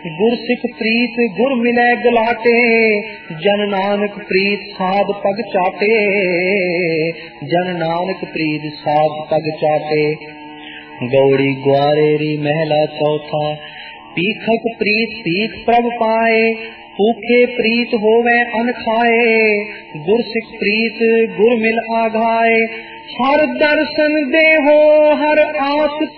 गुर सिख प्रीत गुर मिलै गलाटे, जन नानक प्रीत साध पग चाटे, जन नानक प्रीत साध पग चाटे। गौड़ी ग्वारेरी महला चौथा, पीखक प्रीत पीख प्रभ पाए, भूखे प्रीत होवे अन खाए, गुर सिख प्रीत गुर मिल आघाए। हर दर्शन देहो हर आस